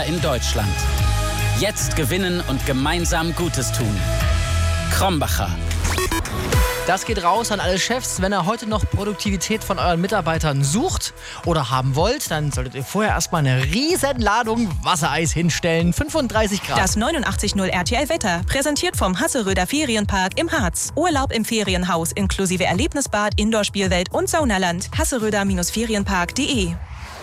Feuerwehr in Deutschland. Jetzt gewinnen und gemeinsam Gutes tun. Krombacher. Das geht raus an alle Chefs. Wenn ihr heute noch Produktivität von euren Mitarbeitern sucht oder haben wollt, dann solltet ihr vorher erstmal eine riesen Ladung Wassereis hinstellen. 35 Grad. Das 89.0 RTL Wetter, präsentiert vom Hasseröder Ferienpark im Harz. Urlaub im Ferienhaus inklusive Erlebnisbad, Indoor-Spielwelt und Saunaland. Hasseröder-ferienpark.de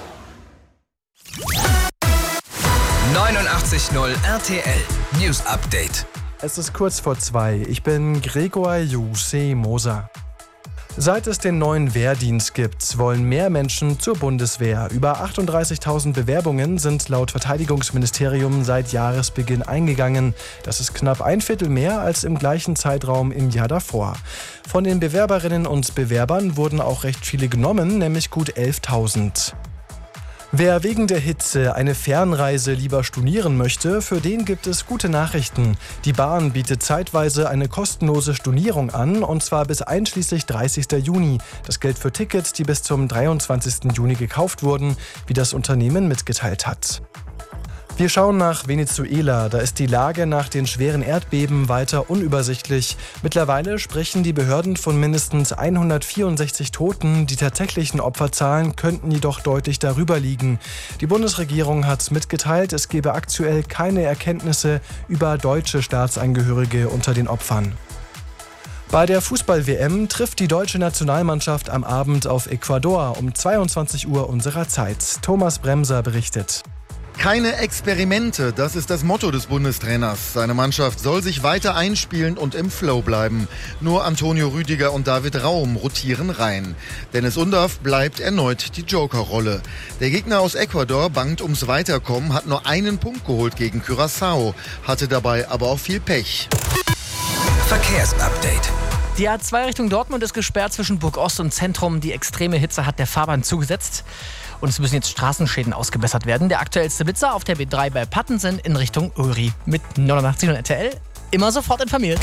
89.0 RTL News Update. Es ist kurz vor 2. Ich bin Gregor Juse Moser. Seit es den neuen Wehrdienst gibt, wollen mehr Menschen zur Bundeswehr. Über 38.000 Bewerbungen sind laut Verteidigungsministerium seit Jahresbeginn eingegangen. Das ist knapp ein Viertel mehr als im gleichen Zeitraum im Jahr davor. Von den Bewerberinnen und Bewerbern wurden auch recht viele genommen, nämlich gut 11.000. Wer wegen der Hitze eine Fernreise lieber stornieren möchte, für den gibt es gute Nachrichten. Die Bahn bietet zeitweise eine kostenlose Stornierung an, und zwar bis einschließlich 30. Juni. Das gilt für Tickets, die bis zum 23. Juni gekauft wurden, wie das Unternehmen mitgeteilt hat. Wir schauen nach Venezuela. Da ist die Lage nach den schweren Erdbeben weiter unübersichtlich. Mittlerweile sprechen die Behörden von mindestens 164 Toten. Die tatsächlichen Opferzahlen könnten jedoch deutlich darüber liegen. Die Bundesregierung hat mitgeteilt, es gebe aktuell keine Erkenntnisse über deutsche Staatsangehörige unter den Opfern. Bei der Fußball-WM trifft die deutsche Nationalmannschaft am Abend auf Ecuador um 22 Uhr unserer Zeit. Thomas Bremser berichtet. Keine Experimente, das ist das Motto des Bundestrainers. Seine Mannschaft soll sich weiter einspielen und im Flow bleiben. Nur Antonio Rüdiger und David Raum rotieren rein. Dennis Undaff bleibt erneut die Joker-Rolle. Der Gegner aus Ecuador bangt ums Weiterkommen, hat nur einen Punkt geholt gegen Curaçao, hatte dabei aber auch viel Pech. Verkehrsupdate. Die A2 Richtung Dortmund ist gesperrt zwischen Burg Ost und Zentrum. Die extreme Hitze hat der Fahrbahn zugesetzt. Und es müssen jetzt Straßenschäden ausgebessert werden. Der aktuellste Blitzer auf der B3 bei Pattensen in Richtung Ulri. Mit 89 und RTL immer sofort informiert.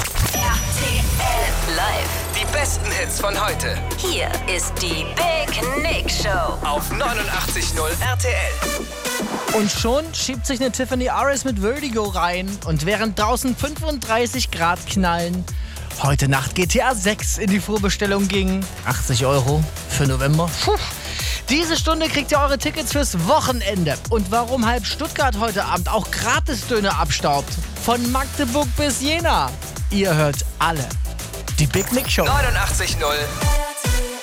RTL Live. Die besten Hits von heute. Hier ist die Big Nick Show. Auf 89.0 RTL. Und schon schiebt sich eine Tiffany Aris mit Vertigo rein. Und während draußen 35 Grad knallen, heute Nacht GTA 6 in die Vorbestellung ging. 80 € für November. Puh. Diese Stunde kriegt ihr eure Tickets fürs Wochenende. Und warum halb Stuttgart heute Abend auch Gratisdöner abstaubt. Von Magdeburg bis Jena. Ihr hört alle die Big Nick Show. 89.0